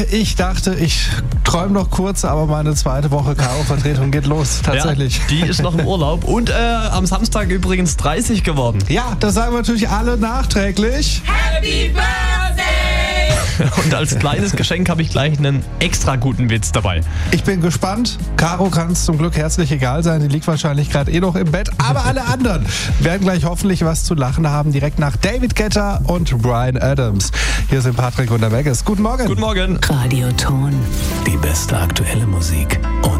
ich dachte, ich träume noch kurz, aber meine zweite Woche Karo-Vertretung geht los, tatsächlich. Ja, die ist noch im Urlaub und am Samstag übrigens 30 geworden. Ja, das sagen wir natürlich alle nachträglich. Happy Birthday! Und als kleines Geschenk habe ich gleich einen extra guten Witz dabei. Ich bin gespannt. Caro kann es zum Glück herzlich egal sein. Die liegt wahrscheinlich gerade noch im Bett. Aber alle anderen werden gleich hoffentlich was zu lachen haben. Direkt nach David Guetta und Bryan Adams. Hier sind Patrick und der Vegas. Guten Morgen. Guten Morgen. Radioton. Die beste aktuelle Musik. Und